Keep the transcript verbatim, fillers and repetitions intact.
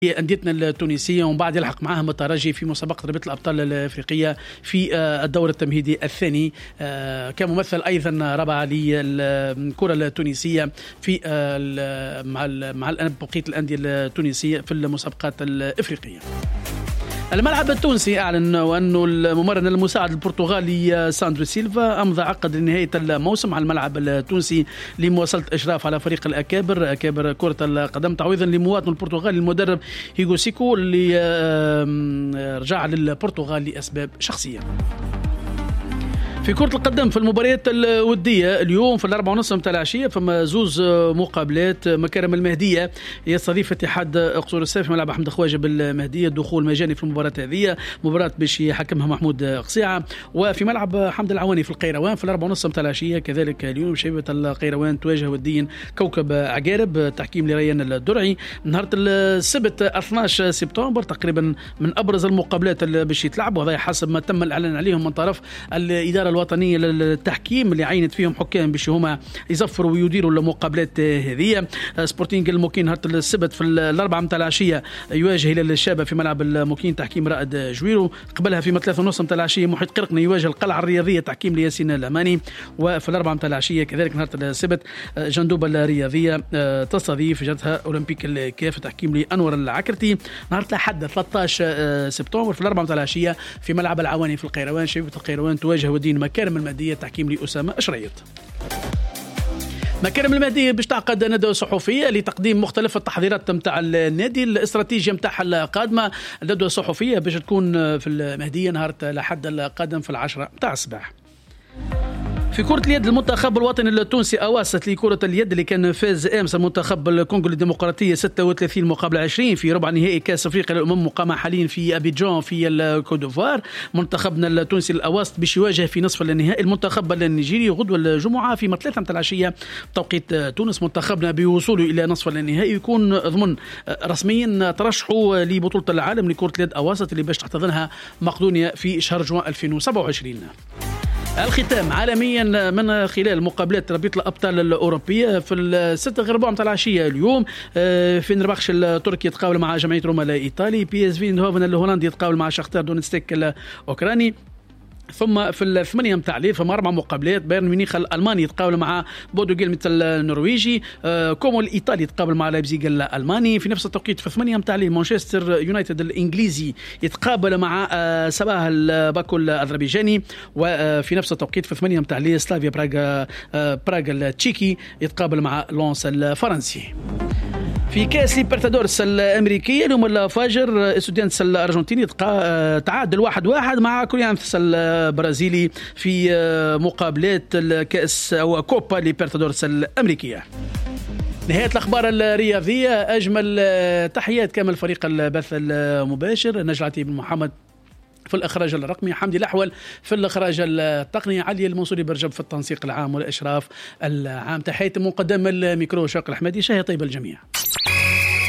أنديتنا التونسية ومن بعد يلحق معاهم الترجي في مسابقة رابطة الأبطال الأفريقية في الدور التمهيدي الثاني كممثل أيضا ربع للكرة التونسية في مع مع بقية الأندية التونسية في المسابقات الأفريقية. الملعب التونسي أعلن أنه الممرن المساعد البرتغالي ساندرو سيلفا أمضى عقد لنهاية الموسم على الملعب التونسي لمواصلة إشراف على فريق الأكابر أكابر كرة القدم، تعويضا لمواطن البرتغالي المدرب هيغو سيكو اللي رجع للبرتغال لأسباب شخصية. في كرة القدم في المباريات الودية اليوم في الأربعة ونصف متاع العشية فما زوز مقابلات. مكارم المهدية يستضيف اتحاد قصور السيف في ملعب أحمد خواجة بالمهدية، الدخول مجاني في المباراة هذه، مباراة باش يحكمها محمود قصيعة. وفي ملعب حمد العواني في القيروان في الأربعة ونصف متاع العشية كذلك اليوم شبيبة القيروان تواجه وديا كوكب عقارب، تحكيم لريان الدرعي. نهار السبت اثناش سبتمبر تقريبا من أبرز المقابلات اللي باش يتلعبوا، هذا حسب ما تم الإعلان عليهم من طرف الإدارة الوطنية للتحكيم اللي عينت فيهم حكام باش هما يزفروا ويديروا المقابلات هذه. سبورتينغ الموكين نهار السبت في الأربعة متاع العشية يواجه هلال الشابة في ملعب الموكين تحكيم رائد جويرو. قبلها في ثلاثة ونص متاع العشية محيط قرقني يواجه القلعة الرياضية تحكيم لياسين الأماني. وفي الأربعة متاع العشية كذلك نهار السبت جندوبة الرياضية تستضيف جهتها أولمبيك الكاف تحكيم لأنور العكرتي. نهار الأحد ثلاثة عشر سبتمبر في الأربعة متاع العشية في ملعب العواني في القيروان شبيبة القيروان تواجه ودين مكارم المهدية تحكيم لأسامة أشريط. مكارم المهدية باش تعقد ندوة صحفية لتقديم مختلف التحضيرات متاع النادي، الاستراتيجية متاعها القادمة. الندوة الصحفية باش تكون في المهدية نهار الأحد القادم في العشرة متاع الصباح. في كرة اليد المنتخب الوطني التونسي أواسط لكرة اليد اللي كان فاز أمس المنتخب الكونغو الديمقراطية ستة وثلاثين مقابل عشرين في ربع نهائي كأس أفريقيا للأمم مقامة حاليا في أبيجان في الكوت ديفوار. منتخبنا التونسي الأواسط باش يواجه في نصف النهائي المنتخب النيجيري غدوة الجمعة في ثلاثة متاع العشية توقيت تونس. منتخبنا بوصوله إلى نصف النهائي يكون ضمن رسميا ترشحه لبطولة العالم لكرة اليد أواسط اللي باش تحتضنها مقدونيا في شهر جوان ألفين وسبعة وعشرين. الختام عالميا من خلال مقابلات رابطة الأبطال الأوروبية في الستة غير ربع متاع العشية اليوم. فين رباخش التركي يتقابل مع جمعية روما الإيطالي، بي اس في ايندهوفن الهولندي يتقابل مع شختار دونستيك الأوكراني. ثم في الثمانية متاع الليل فما أربع مقابلات، بايرن ميونخ الألماني يتقابل مع بودو جيلمت النرويجي، كومو الإيطالي يتقابل مع لايبزيغ الألماني. في نفس التوقيت في الثمانية متاع الليل مانشستر يونايتد الإنجليزي يتقابل مع سباه الباكو الأذربيجاني. وفي نفس التوقيت في الثمانية متاع الليل سلافيا براغا براغا التشيكي يتقابل مع لونس الفرنسي. في كاس ليبرتادورس الأمريكية اليوم الفجر استوديانتس الأرجنتيني تعادل واحد واحد مع كوريانثس البرازيلي في مقابلات الكاس أو كوبا ليبرتادورس الأمريكية. نهاية الأخبار الرياضية، أجمل تحيات كامل فريق البث المباشر، نجل عتيب محمد في الإخراج الرقمي، حمدي الأحول في الإخراج التقني، علي المنصوري برجب في التنسيق العام والإشراف العام. تحياتي مقدم الميكرو شاق الحمدي، شهي طيب الجميع.